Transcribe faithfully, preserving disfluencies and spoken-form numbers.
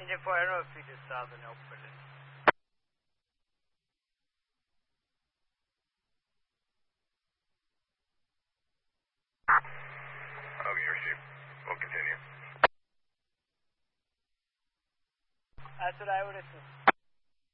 engine four, I don't know if you just saw the note, but it... Oh, your ship. We'll continue. That's what I would assume.